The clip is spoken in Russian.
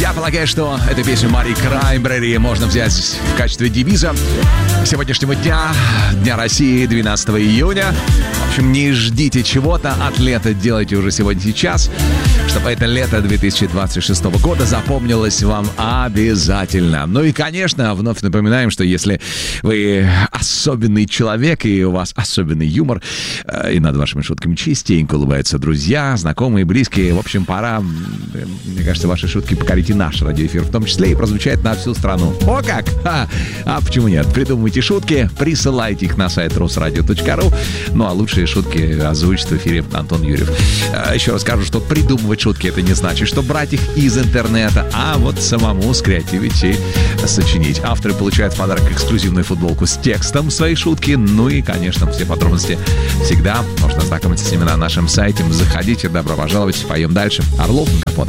Я полагаю, что эту песню Мари Краймбрери можно взять в качестве девиза сегодняшнего дня, Дня России, 12 июня. В общем, не ждите чего-то от лета, делайте уже сегодня-сейчас, чтобы это лето 2026 года запомнилось вам обязательно. Ну и, конечно, вновь напоминаем, что если вы особенный человек и у вас особенный юмор, и над вашими шутками частенько улыбаются друзья, знакомые, близкие, в общем, пора, мне кажется, ваши шутки покорить и наш радиоэфир, в том числе и прозвучать на всю страну. О как! А почему нет? Придумывайте шутки, присылайте их на сайт rosradio.ru. Ну а лучшие шутки озвучит в эфире Антон Юрьев. Еще раз скажу, что придумывать шутки — это не значит, что брать их из интернета, а вот самому скреативить и сочинить. Авторы получают в подарок эксклюзивную футболку с текстом своей шутки. Ну и, конечно, все подробности всегда можно ознакомиться с ними на нашем сайте. Заходите, добро пожаловать, поем дальше. Орлов, Капота.